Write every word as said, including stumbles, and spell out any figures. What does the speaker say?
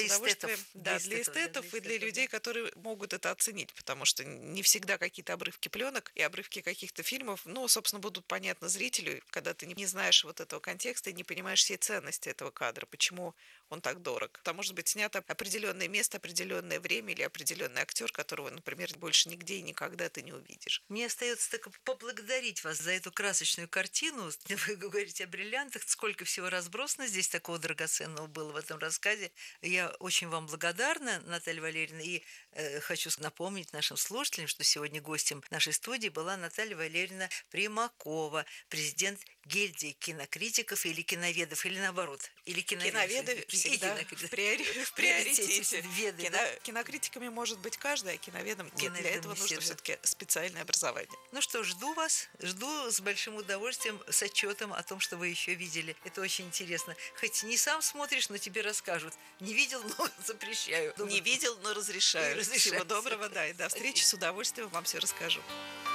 эстетов. удовольствием. Да, для эстетов, да, эстетов для и для эстетов, людей, да. которые могут это оценить, потому что не всегда какие-то обрывки пленок и обрывки каких-то фильмов, ну, собственно, будут понятны зрителю, когда ты не знаешь вот этого контекста и не понимаешь всей ценности этого кадра, почему он так дорог. Там может быть снято определенное место, определенное время или определенный актер, которого, например, больше нигде и никогда ты не увидишь. Мне остается только поблагодарить вас за эту красочную картину. Вы говорите о бриллиантах, сколько всего разбросано здесь такого драгоценного было в этом рассказе. Я очень вам благодарна, Наталья Валерьевна, и э, хочу напомнить нашим слушателям, что сегодня гостем нашей студии была Наталья Валерьевна Примакова, президент гильдии кинокритиков или киноведов, или наоборот, или киноведов. Киноведы И всегда кинокритиков. в, приори- в приоритете. Веды, Кино, да? кинокритиками может быть каждый, а киноведом нет. Для Киноведом этого не нужно все, да. все-таки специальное образование. Ну что, жду вас, жду с большим удовольствием, с отчетом о том, что вы еще видели. Это очень интересно. Хоть не сам смотришь, но тебе расскажут. Не видел, но запрещаю. Не видел, но разрешаю. И разрешаю. Всего доброго, да, и до встречи. Спасибо. С удовольствием вам все расскажу.